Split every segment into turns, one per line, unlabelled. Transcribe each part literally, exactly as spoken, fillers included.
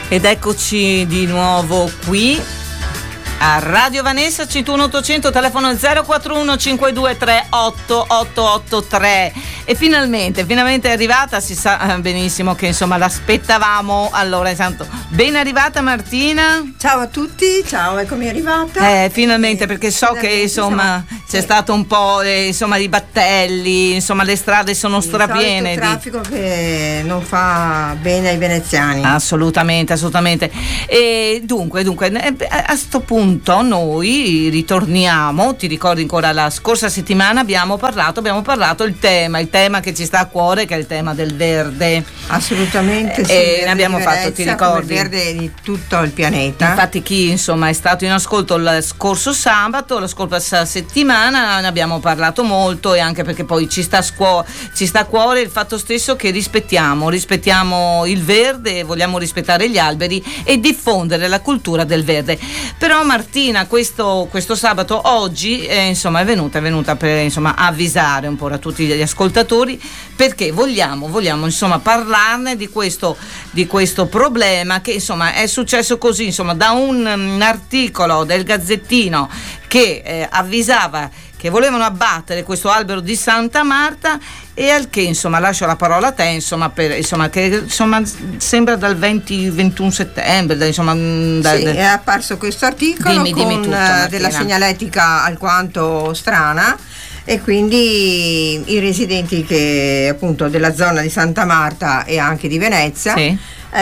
Ed eccoci di nuovo qui a Radio Vanessa centouno ottocento, telefono zero quattro uno cinque due tre otto otto otto tre. E finalmente, finalmente è arrivata, si sa benissimo che insomma l'aspettavamo. Allora, intanto, ben arrivata Martina.
Ciao a tutti, ciao, eccomi arrivata.
Eh, finalmente, perché so finalmente, che insomma siamo... c'è sì. stato un po' eh, insomma di battelli, insomma le strade sono sì, strapiene.
Il traffico di... che non fa bene ai veneziani.
Assolutamente, assolutamente. E dunque, dunque, a sto punto noi ritorniamo. Ti ricordi ancora la scorsa settimana abbiamo parlato, abbiamo parlato il tema, il tema che ci sta a cuore, che è il tema del verde.
Assolutamente sì.
E ne abbiamo fatto, ti ricordi?
Il verde di tutto il pianeta.
Infatti chi insomma è stato in ascolto il scorso sabato, la scorsa settimana ne abbiamo parlato molto, e anche perché poi ci sta, scuo- ci sta a cuore il fatto stesso che rispettiamo, rispettiamo il verde, vogliamo rispettare gli alberi e diffondere la cultura del verde. Però Martina questo, questo sabato, oggi eh, insomma è venuta, è venuta per insomma avvisare un po' a tutti gli ascoltatori, perché vogliamo, vogliamo insomma parlarne di questo, di questo problema che insomma è successo così, insomma da un, un articolo del Gazzettino che eh, avvisava che volevano abbattere questo albero di Santa Marta, e al che insomma lascio la parola a te, insomma, per, insomma che insomma sembra dal venti ventuno settembre, da, insomma da,
sì, è apparso questo articolo dimmi, con dimmi tutto, della segnaletica alquanto strana, e quindi i residenti che appunto della zona di Santa Marta e anche di Venezia sì.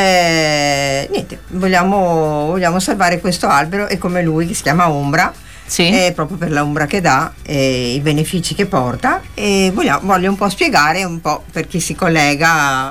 eh, niente, vogliamo, vogliamo salvare questo albero, e come lui, che si chiama Ombra. Sì. È proprio per l'ombra che dà e i benefici che porta, e voglio, voglio un po' spiegare un po' per chi si collega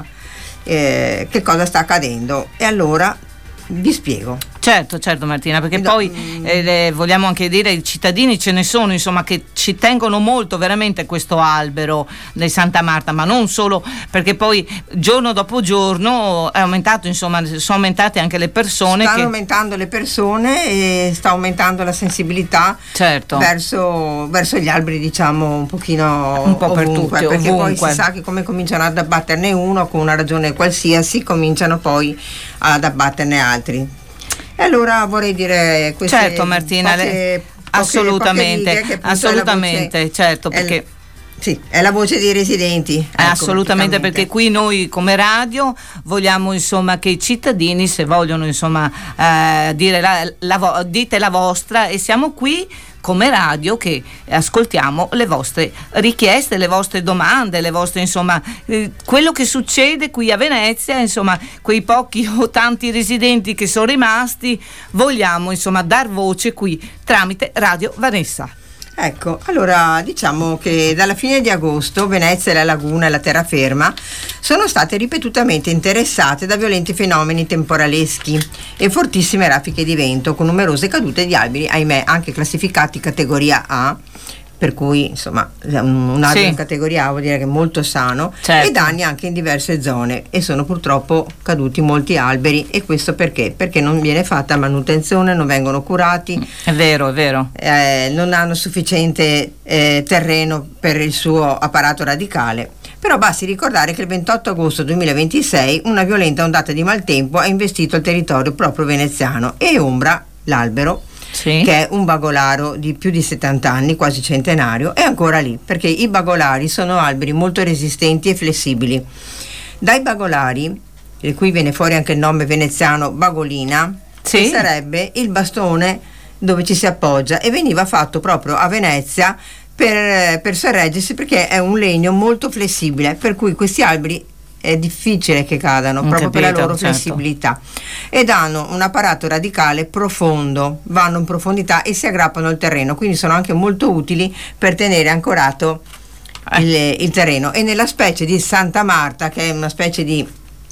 eh, che cosa sta accadendo, e allora vi spiego.
Certo, certo Martina, perché no, poi eh, vogliamo anche dire, i cittadini ce ne sono insomma che ci tengono molto veramente a questo albero di Santa Marta, ma non solo, perché poi giorno dopo giorno è aumentato, insomma sono aumentate anche le persone.
Stanno
che...
aumentando le persone e sta aumentando la sensibilità certo. verso, verso gli alberi, diciamo un pochino
un po'
ovunque,
per tutti,
perché
ovunque.
Poi si sa che come cominciano ad abbatterne uno con una ragione qualsiasi, cominciano poi ad abbatterne altri. E allora vorrei dire queste
certo Martina
poche,
le,
poche,
assolutamente
poche
assolutamente voce, certo perché
è, sì, è la voce dei residenti, ecco,
assolutamente, perché qui noi come radio vogliamo insomma che i cittadini, se vogliono insomma eh, dire la, la, dite la vostra, e siamo qui come radio che ascoltiamo le vostre richieste, le vostre domande, le vostre insomma eh, quello che succede qui a Venezia, insomma quei pochi o tanti residenti che sono rimasti, vogliamo insomma dar voce qui tramite Radio Vanessa.
Ecco, allora diciamo che dalla fine di agosto Venezia, la laguna e la terraferma sono state ripetutamente interessate da violenti fenomeni temporaleschi e fortissime raffiche di vento, con numerose cadute di alberi, ahimè anche classificati categoria A, per cui insomma un albero sì. in categoria A vuol dire che è molto sano, certo. e danni anche in diverse zone, e sono purtroppo caduti molti alberi. E questo perché? Perché non viene fatta manutenzione, non vengono curati,
è vero, è vero
eh, non hanno sufficiente eh, terreno per il suo apparato radicale. Però basti ricordare che il ventotto agosto duemilaventisei una violenta ondata di maltempo ha investito il territorio proprio veneziano, e Ombra, l'albero Sì. che è un bagolaro di più di settanta anni, quasi centenario, è ancora lì, perché i bagolari sono alberi molto resistenti e flessibili. Dai bagolari, di cui viene fuori anche il nome veneziano bagolina, sì. che sarebbe il bastone dove ci si appoggia, e veniva fatto proprio a Venezia per, per sorreggersi, perché è un legno molto flessibile, per cui questi alberi è difficile che cadano,
non
proprio
capito,
per la loro
certo.
flessibilità, ed hanno un apparato radicale profondo, vanno in profondità e si aggrappano al terreno, quindi sono anche molto utili per tenere ancorato eh. il, il terreno. E nella specie di Santa Marta, che è una specie di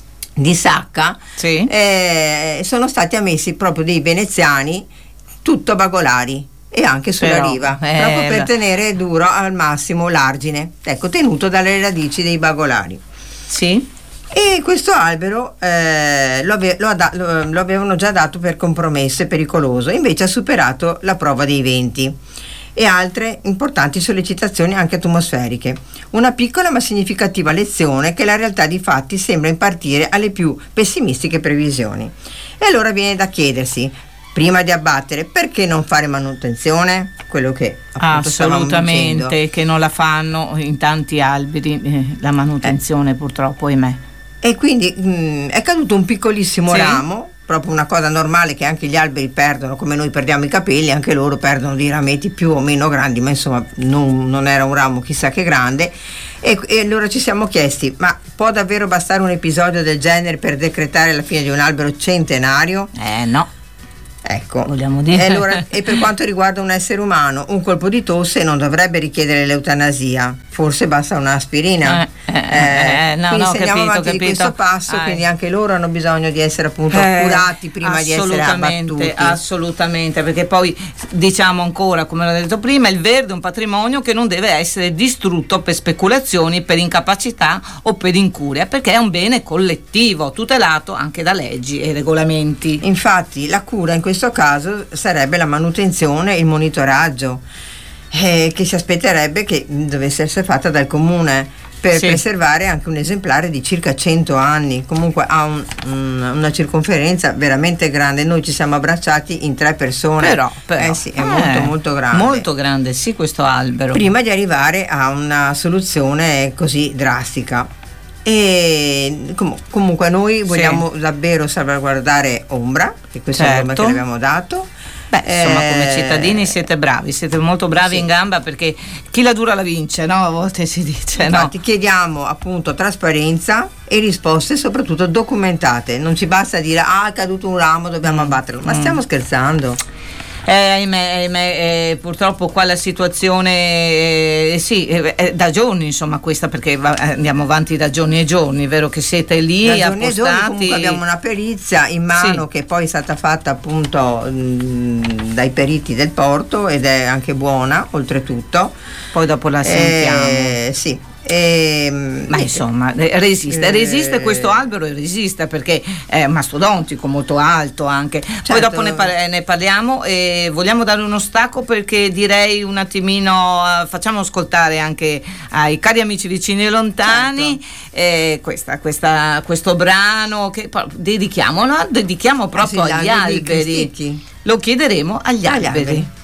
di sacca, sì. eh, sono stati ammessi proprio dei veneziani tutto bagolari, e anche sulla Però, riva, eh, proprio per tenere duro al massimo l'argine, ecco, tenuto dalle radici dei bagolari.
Sì.
E questo albero eh, lo, ave- lo, ad- lo, lo avevano già dato per compromesso e pericoloso, invece ha superato la prova dei venti. e altre importanti sollecitazioni anche atmosferiche. Una piccola ma significativa lezione che la realtà di fatti sembra impartire alle più pessimistiche previsioni. E allora viene da chiedersi, prima di abbattere, perché non fare manutenzione? Quello che appunto
assolutamente, che non la fanno in tanti alberi, eh, la manutenzione eh. purtroppo, ahimè.
E quindi mh, è caduto un piccolissimo sì. ramo, proprio una cosa normale che anche gli alberi perdono, come noi perdiamo i capelli, anche loro perdono dei rametti più o meno grandi, ma insomma non, non era un ramo chissà che grande. E, e allora ci siamo chiesti, ma può davvero bastare un episodio del genere per decretare la fine di un albero centenario?
Eh no.
Ecco,
vogliamo dire.
E, allora, e per quanto riguarda un essere umano, un colpo di tosse non dovrebbe richiedere l'eutanasia, forse basta un'aspirina.
Eh, eh, eh, no,
quindi
no,
se andiamo
capito,
avanti
capito.
di questo passo,
eh.
quindi anche loro hanno bisogno di essere appunto
eh,
curati prima di essere abbattuti.
Assolutamente, perché poi diciamo ancora, come l'ho detto prima, il verde è un patrimonio che non deve essere distrutto per speculazioni, per incapacità o per incuria, perché è un bene collettivo, tutelato anche da leggi e regolamenti.
Infatti la cura in questo caso sarebbe la manutenzione, il monitoraggio, eh, che si aspetterebbe che dovesse essere fatta dal comune per sì. preservare anche un esemplare di circa cento anni. Comunque ha un, un, una circonferenza veramente grande. Noi ci siamo abbracciati in tre persone,
però, però
eh sì, è
eh,
molto molto grande,
molto grande sì questo albero,
prima di arrivare a una soluzione così drastica. E com- comunque noi vogliamo sì. davvero salvaguardare Ombra, che questo certo. è il nome che le abbiamo dato.
Beh, insomma, come cittadini siete bravi, siete molto bravi sì. in gamba, perché chi la dura la vince, no? A volte si dice.
Infatti
no?
chiediamo appunto trasparenza e risposte soprattutto documentate. Non ci basta dire ah è caduto un ramo, dobbiamo mm. abbatterlo, ma stiamo mm. scherzando.
Eh, ahimè, ahimè eh, purtroppo qua la situazione eh, sì, eh, eh, da giorni insomma questa, perché va, andiamo avanti da giorni e giorni, è vero che siete lì da giorni appostati. E giorni,
comunque abbiamo una perizia in mano sì. che poi è stata fatta appunto mh, dai periti del porto ed è anche buona oltretutto,
poi dopo la sentiamo.
Eh, sì. E,
ma insomma resiste, resiste questo albero, e resiste perché è mastodontico, molto alto anche. Certo. Poi dopo ne, par- ne parliamo e vogliamo dare uno stacco, perché direi un attimino uh, facciamo ascoltare anche ai cari amici vicini e lontani certo. eh, questa, questa, questo brano che dedichiamo, no? dedichiamo proprio
eh sì,
agli alberi, lo chiederemo agli, agli alberi, alberi.